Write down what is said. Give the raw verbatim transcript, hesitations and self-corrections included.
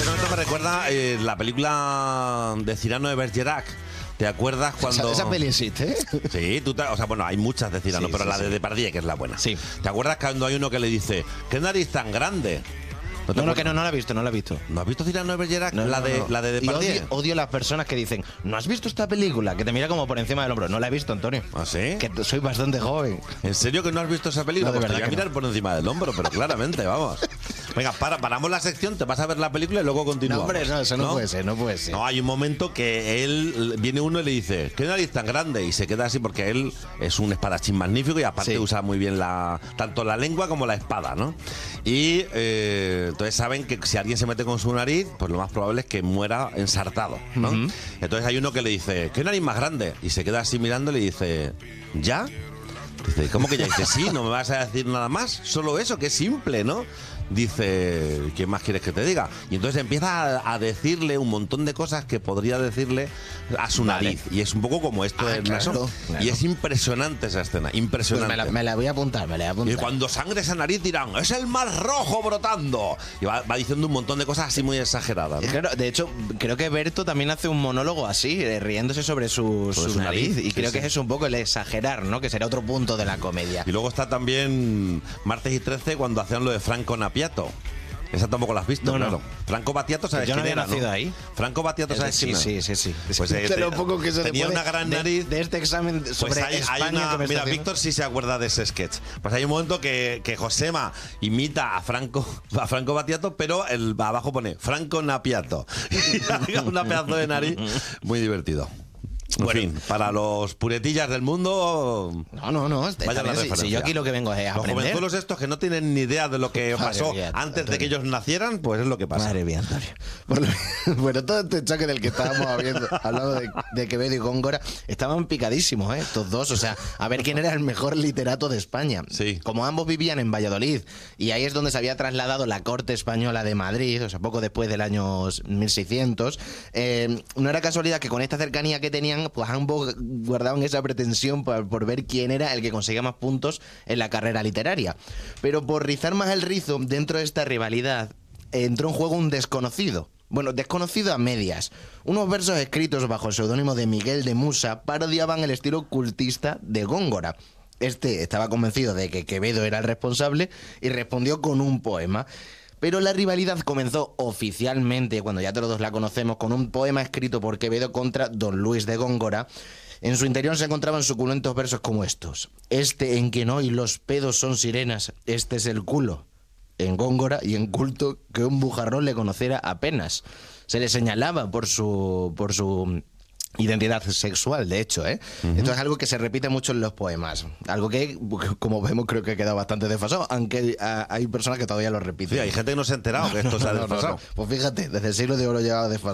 Este momento me recuerda eh, la película de Cyrano de Bergerac. ¿Te acuerdas cuando...? ¿Esa, esa peli existe? Sí, tú te... o sea, bueno, hay muchas de Cyrano, Sí, pero sí, la sí. de Depardieu, que es la buena. Sí. ¿Te acuerdas cuando hay uno que le dice, ¿qué nariz tan grande? No, no, no, que no, no la he visto, no la he visto. ¿No has visto Cyrano de Bergerac? No, la, no, de, no. la de Y Depardieu. odio, odio las personas que dicen, ¿no has visto esta película? Que te mira como por encima del hombro. No la he visto, Antonio. ¿Ah, sí? Que soy bastante joven. ¿En serio que no has visto esa película? No, de Pues te verdad voy a que mirar por encima del hombro, pero claramente, vamos. Venga, para, paramos la sección, te vas a ver la película y luego No, continuamos. hombre, no, eso no, puede ser, no puede ser. No, hay un momento que él, viene uno y le dice, ¿qué nariz tan grande? Y se queda así porque él es un espadachín magnífico y aparte Sí. usa muy bien la tanto la lengua como la espada, ¿no? Y eh, entonces saben que si alguien se mete con su nariz, pues lo más probable es que muera ensartado, ¿no? Ujú. Entonces hay uno que le dice, ¿qué nariz más grande? Y se queda así mirando y le dice, ¿ya? Dice, ¿cómo que ya? Dice, sí, no me vas a decir nada más, solo eso, que es simple, ¿no? Dice, ¿qué más quieres que te diga? Y entonces empieza a, a decirle un montón de cosas que podría decirle a su Vale. nariz. Y es un poco como esto Ah, del claro, naso. claro. Y es impresionante esa escena, Pues impresionante. me, la, me la voy a apuntar, me la voy a Y apuntar. cuando sangre esa nariz dirán, es el mar rojo brotando. Y va, va diciendo un montón de cosas así muy exageradas, ¿no? Claro, de hecho, creo que Berto también hace un monólogo así, eh, riéndose sobre su, Sobre su su nariz. nariz, Y sí, creo sí. que es eso un poco el exagerar, ¿no? Que será otro punto de la comedia. Y luego está también Martes y trece cuando hacían lo de Franco Napiato. Esa tampoco la has visto, No, no. claro. Franco Battiato, ¿sabes Yo no quién había era, nacido no? ahí. Franco Battiato, ¿sabes sí, quién era? sí, sí, sí. Pues, eh, de te- lo poco que se tenía le puede una gran de- nariz. De, este examen Pues sobre hay, hay España una, que me está mira, haciendo. Víctor sí se acuerda de ese sketch. Pues hay un momento que, que Josema imita a Franco, a Franco Battiato, pero el abajo pone Franco Napiato. Y una pedazo de nariz muy divertido. En Bueno. fin, para los puretillas del mundo. No, no, no. está Vaya la bien, si- si, referencia. yo aquí lo que vengo es a Los aprender. jovenzuelos estos que no tienen ni idea de lo que Madre pasó mía, antes de Antonio. que ellos nacieran, pues es lo que pasa. Madre mía, Antonio. Por lo- bueno, todo este choque del que estábamos hablando, hablando de, de Quevedo y Góngora, estaban picadísimos, ¿eh? Estos dos. O sea, a ver quién era el mejor literato de España. Sí. Como ambos vivían en Valladolid, y ahí es donde se había trasladado la corte española de Madrid, o sea, poco después del año mil seiscientos, eh, no era casualidad que con esta cercanía que tenían, pues ambos guardaban esa pretensión por, por ver quién era el que conseguía más puntos en la carrera literaria. Pero por rizar más el rizo, dentro de esta rivalidad, entró en juego un desconocido. Bueno, desconocido a medias. Unos versos escritos bajo el seudónimo de Miguel de Musa parodiaban el estilo cultista de Góngora. Este estaba convencido de que Quevedo era el responsable y respondió con un poema. Pero la rivalidad comenzó oficialmente, cuando ya todos la conocemos, con un poema escrito por Quevedo contra Don Luis de Góngora. En su interior se encontraban suculentos versos como estos. Este en quien hoy los pedos son sirenas, este es el culo. En Góngora y en culto que un bujarrón le conociera apenas. Se le señalaba por su, por su identidad sexual, de hecho, ¿eh? Uh-huh. Esto es algo que se repite mucho en los poemas. Algo que, como vemos, creo que ha quedado bastante desfasado, aunque hay personas que todavía lo repiten. Sí, hay gente que no se ha enterado que esto no, se ha no, no, desfasado. no. Pues fíjate, desde el siglo de oro llegado desfasado.